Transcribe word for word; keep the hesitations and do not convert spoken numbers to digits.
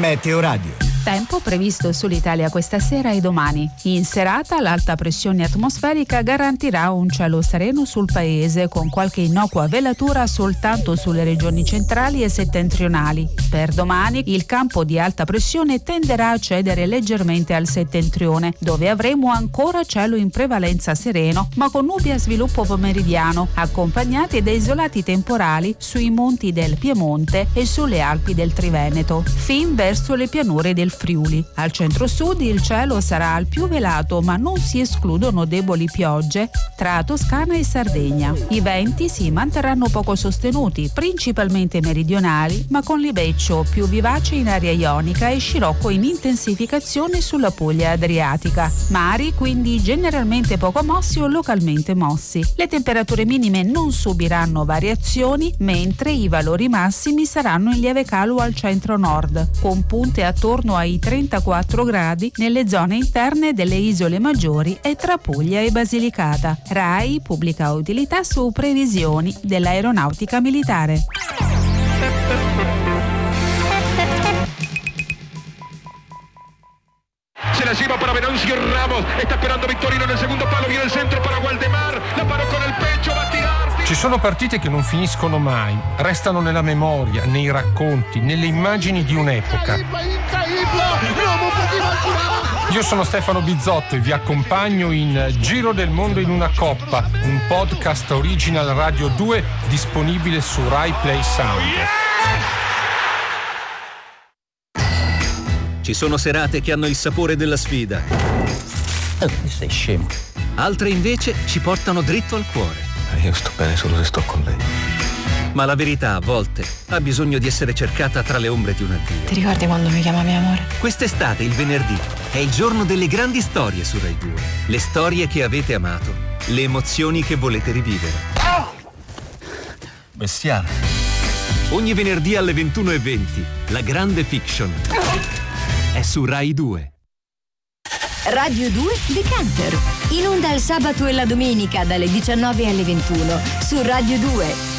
Meteoradio. Tempo previsto sull'Italia questa sera e domani. In serata l'alta pressione atmosferica garantirà un cielo sereno sul paese, con qualche innocua velatura soltanto sulle regioni centrali e settentrionali. Per domani il campo di alta pressione tenderà a cedere leggermente al settentrione, dove avremo ancora cielo in prevalenza sereno, ma con nubi a sviluppo pomeridiano, accompagnati da isolati temporali sui monti del Piemonte e sulle Alpi del Triveneto, fin verso le pianure del Friuli. Al centro-sud il cielo sarà al più velato, ma non si escludono deboli piogge tra Toscana e Sardegna. I venti si manterranno poco sostenuti, principalmente meridionali, ma con libeccio più vivace in area ionica e scirocco in intensificazione sulla Puglia adriatica. Mari quindi generalmente poco mossi o localmente mossi. Le temperature minime non subiranno variazioni, mentre i valori massimi saranno in lieve calo al centro-nord, con punte attorno ai trentaquattro gradi nelle zone interne delle isole maggiori e tra Puglia e Basilicata. RAI pubblica utilità su previsioni dell'aeronautica militare. Se la lleva para Venancio Ramos, está esperando Victorino nel secondo palo, viene il centro para Waldemar, la parò con il pecho, va a tirar. Ci sono partite che non finiscono mai, restano nella memoria, nei racconti, nelle immagini di un'epoca. Io sono Stefano Bizzotto e vi accompagno in Giro del Mondo in una Coppa, un podcast original Radio due disponibile su Rai Play Sound. Ci sono serate che hanno il sapore della sfida. Oh, sei scemo. Altre invece ci portano dritto al cuore. Io sto bene solo se sto con lei. Ma la verità a volte ha bisogno di essere cercata tra le ombre di un addio. Ti ricordi quando mi chiamavi amore? Quest'estate, il venerdì, è il giorno delle grandi storie su Rai due. Le storie che avete amato, le emozioni che volete rivivere. Oh! Bestiale. Ogni venerdì alle ventuno e venti, la grande fiction è su Rai due. Radio due Decanter, in onda il sabato e la domenica dalle diciannove alle ventuno su Radio due.